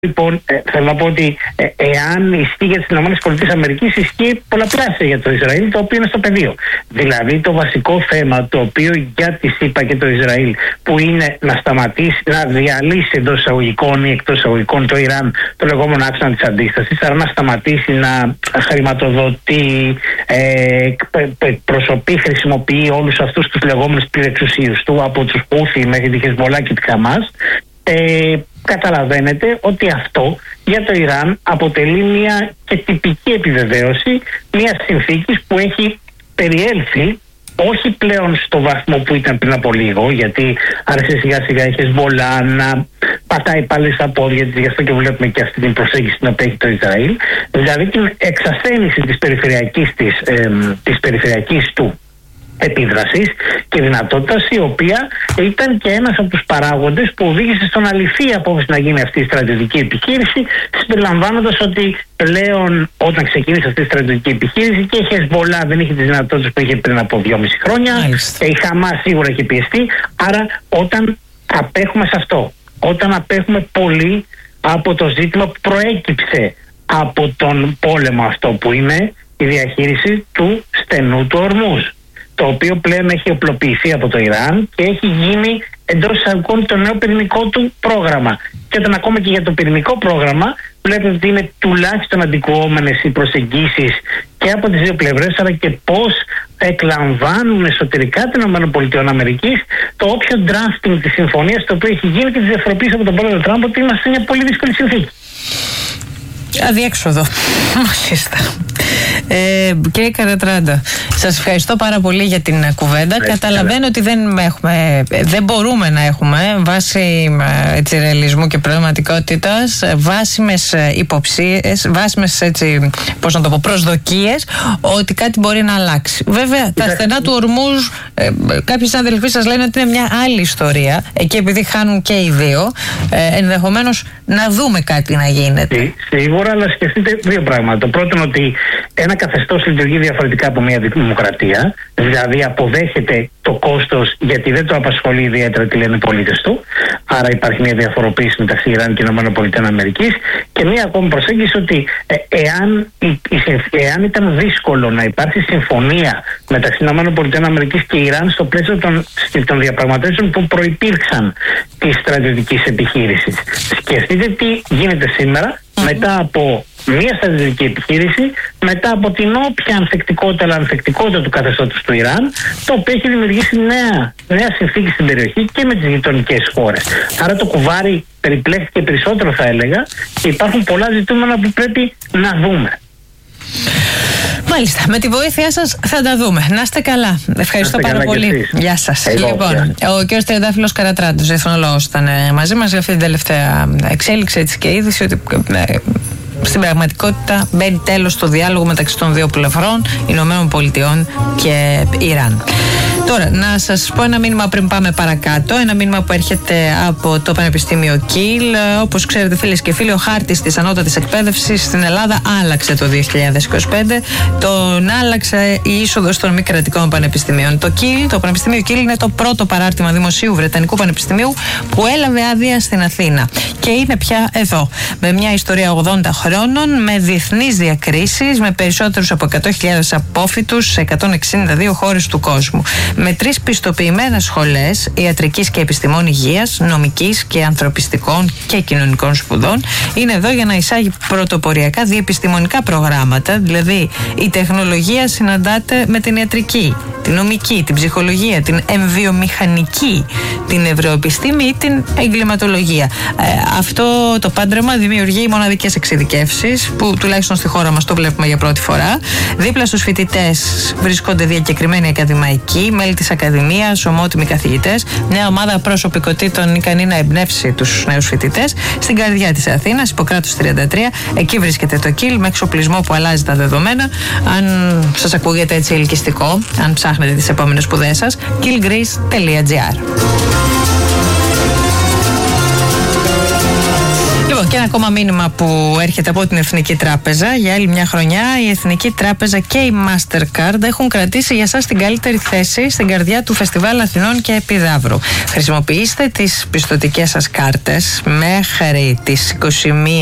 Λοιπόν, θέλω να πω ότι εάν ισχύει για τις ΗΠΑ, ισχύει πολλαπλάσια για το Ισραήλ, το οποίο είναι στο πεδίο. Δηλαδή, το βασικό θέμα το οποίο για τη ΣΥΠΑ και το Ισραήλ, που είναι να σταματήσει, να διαλύσει εντός εισαγωγικών ή εκτός εισαγωγικών το Ιράν, το λεγόμενο άξονα της αντίστασης, άρα να σταματήσει να χρηματοδοτεί, προσωπεί, χρησιμοποιεί όλους αυτούς τους λεγόμενους πληρεξουσίους του, από τους Χούθι μέχρι τη Χεσμολά και τη Χαμάς. Καταλαβαίνετε ότι αυτό για το Ιράν αποτελεί μια και τυπική επιβεβαίωση μιας συνθήκης που έχει περιέλθει όχι πλέον στο βαθμό που ήταν πριν από λίγο, γιατί άρχισε σιγά σιγά η Χεσμολά να πατάει πάλι στα πόδια της, γι' αυτό και βλέπουμε και αυτή την προσέγγιση την οποία έχει το Ισραήλ, δηλαδή την εξασθένηση της περιφερειακής του επίδρασης και δυνατότητας, η οποία ήταν και ένας από τους παράγοντες που οδήγησε στο να ληφθεί η απόφαση να γίνει αυτή η στρατιωτική επιχείρηση, συμπεριλαμβάνοντας ότι πλέον όταν ξεκίνησε αυτή η στρατιωτική επιχείρηση και η Χεσμολά δεν είχε τις δυνατότητες που είχε πριν από 2,5 χρόνια, η Χαμάς σίγουρα έχει πιεστεί, άρα όταν απέχουμε σε αυτό, όταν απέχουμε πολύ από το ζήτημα που προέκυψε από τον πόλεμο αυτό που είναι η διαχείριση του στενού του Ορμούζ, το οποίο πλέον έχει οπλοποιηθεί από το Ιράν και έχει γίνει εντός εισαγωγικών το νέο πυρηνικό του πρόγραμμα. Και όταν ακόμα και για το πυρηνικό πρόγραμμα βλέπετε ότι είναι τουλάχιστον αντικρουόμενες οι προσεγγίσεις και από τις δύο πλευρές, αλλά και πώς εκλαμβάνουν εσωτερικά την ΗΠΑ το όποιο drafting της συμφωνίας το οποίο έχει γίνει και τις διαφοροποίησεις από τον πρόεδρο Τραμπ, ότι είμαστε σε μια πολύ δύσκολη συνθήκη. Αδιέξοδο. Μάλιστα. Κύριε Καρατράντα, σας ευχαριστώ πάρα πολύ για την κουβέντα. Καταλαβαίνω ότι δεν μπορούμε να έχουμε βάσει ρεαλισμού και πραγματικότητας βάσιμες υποψίες, βάσιμες προσδοκίες ότι κάτι μπορεί να αλλάξει. Βέβαια, τα στενά του Ορμούζ, κάποιοι συναδελφοί σας λένε ότι είναι μια άλλη ιστορία. Εκεί επειδή χάνουν και οι δύο, ενδεχομένως να δούμε κάτι να γίνεται. Σίγουρα, αλλά σκεφτείτε δύο πράγματα. Το πρώτο είναι ότι ένα καθεστώς λειτουργεί διαφορετικά από μια δημοκρατία, δηλαδή αποδέχεται το κόστος γιατί δεν το απασχολεί ιδιαίτερα τι λένε οι πολίτες του. Άρα υπάρχει μια διαφοροποίηση μεταξύ Ιράν και ΗΠΑ. Και μια ακόμη προσέγγιση ότι εάν ήταν δύσκολο να υπάρξει συμφωνία μεταξύ ΗΠΑ και Ιράν στο πλαίσιο των διαπραγματεύσεων που προϋπήρξαν της στρατιωτικής επιχείρησης, σκεφτείτε τι γίνεται σήμερα μετά από μια στρατιωτική επιχείρηση, μετά από την όποια ανθεκτικότητα του καθεστώτος του Ιράν, το οποίο έχει δημιουργήσει νέα συνθήκη στην περιοχή και με τις γειτονικές χώρες. Άρα το κουβάρι περιπλέκθηκε περισσότερο, θα έλεγα, και υπάρχουν πολλά ζητούμενα που πρέπει να δούμε. Μάλιστα, με τη βοήθειά σας θα τα δούμε. Να είστε καλά. Ευχαριστώ πάρα πολύ. Γεια σας. Λοιπόν, ο κ. Τριαντάφυλλος Καρατράντος, εθνολόγος, ήταν μαζί μας για αυτή την τελευταία εξέλιξη, έτσι, και είδηση ότι στην πραγματικότητα μπαίνει τέλος στο διάλογο μεταξύ των δύο πλευρών, Ηνωμένων Πολιτειών και Ιράν. Τώρα, να σας πω ένα μήνυμα πριν πάμε παρακάτω. Ένα μήνυμα που έρχεται από το Πανεπιστήμιο Κιλ. Όπως ξέρετε, φίλες και φίλοι, ο χάρτης της ανώτατης εκπαίδευσης στην Ελλάδα άλλαξε το 2025. Τον άλλαξε η είσοδος των μη κρατικών πανεπιστημίων. Το Πανεπιστήμιο Κιλ είναι το πρώτο παράρτημα δημοσίου Βρετανικού Πανεπιστημίου που έλαβε άδεια στην Αθήνα. Και είναι πια εδώ. Με μια ιστορία 80 χρόνων, με διεθνείς διακρίσεις, με περισσότερους από 100.000 απόφοιτους σε 162 χώρες του κόσμου. Με 3 πιστοποιημένες σχολές ιατρικής και επιστημών υγείας, νομικής και ανθρωπιστικών και κοινωνικών σπουδών, είναι εδώ για να εισάγει πρωτοποριακά διεπιστημονικά προγράμματα, δηλαδή η τεχνολογία συναντάται με την ιατρική, την νομική, την ψυχολογία, την εμβιομηχανική, την ευρωεπιστήμη ή την εγκληματολογία. Αυτό το πάντρεμα δημιουργεί μοναδικές εξειδικεύσεις που τουλάχιστον στη χώρα μας το βλέπουμε για πρώτη φορά. Δίπλα στους φοιτητές βρίσκονται διακεκριμένοι ακαδημαϊκοί, μέλη της Ακαδημίας, ομότιμοι καθηγητές, μια ομάδα προσωπικότητων ικανή να εμπνεύσει τους νέους φοιτητές. Στην καρδιά της Αθήνας, Ιπποκράτους 33, εκεί βρίσκεται το Κιλ με εξοπλισμό που αλλάζει τα δεδομένα. Αν σας ακούγεται έτσι ελκυστικό, αν ψάχνετε τις επόμενες σπουδές σας, killgreece.gr. Λοιπόν, Και ένα ακόμα μήνυμα που έρχεται από την Εθνική Τράπεζα. Για άλλη μια χρονιά η Εθνική Τράπεζα και η Mastercard έχουν κρατήσει για σας την καλύτερη θέση στην καρδιά του Φεστιβάλ Αθηνών και Επιδαύρου. Χρησιμοποιήστε τις πιστωτικές σας κάρτες μέχρι τις 21